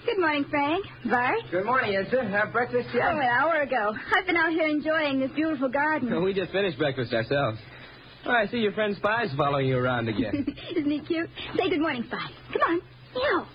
Good morning, Frank. Bart? Good morning, Insa. Have breakfast yet? Oh, an hour ago. I've been out here enjoying this beautiful garden. We just finished breakfast ourselves. Oh, I see your friend Spy's following you around again. Isn't he cute? Say good morning, Spy. Come on. Meow.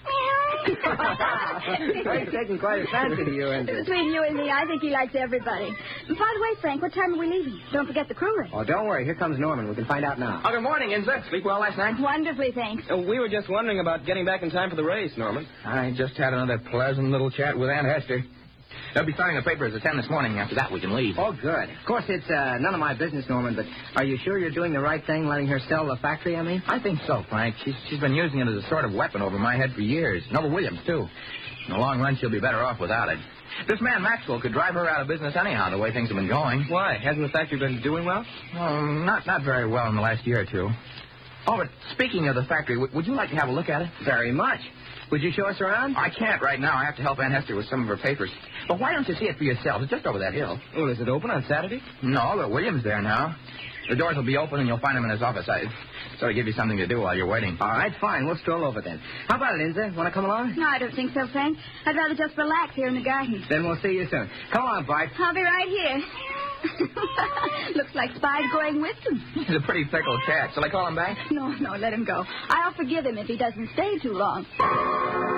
Frank's taking quite a fancy to you, Insa. Between you and me, I think he likes everybody. By the way, Frank, what time are we leaving? Don't forget the crew race. Oh, don't worry. Here comes Norman. We can find out now. Oh, good morning, Insa. Sleep well last night? Wonderfully, thanks. We were just wondering about getting back in time for the race, Norman. I just had another pleasant little chat with Aunt Hester. They'll be signing the papers at 10 this morning. After that, we can leave. Oh, good. Of course, it's none of my business, Norman, but are you sure you're doing the right thing, letting her sell the factory, I mean? I think so, Frank. She's been using it as a sort of weapon over my head for years. And over Williams, too. In the long run, she'll be better off without it. This man, Maxwell, could drive her out of business anyhow, the way things have been going. Why? Hasn't the factory been doing well? Not very well in the last year or two. Oh, but speaking of the factory, would you like to have a look at it? Very much. Would you show us around? I can't right now. I have to help Aunt Hester with some of her papers. But why don't you see it for yourself? It's just over that hill. Oh, is it open on Saturday? No, but William's there now. The doors will be open and you'll find him in his office. I sort of give you something to do while you're waiting. All right, fine. We'll stroll over then. How about it, Inza? Want to come along? No, I don't think so, Frank. I'd rather just relax here in the garden. Then we'll see you soon. Come on, Bart. I'll be right here. Looks like Spy's going with them. He's a pretty tickled cat. Shall I call him back? No, let him go. I'll forgive him if he doesn't stay too long.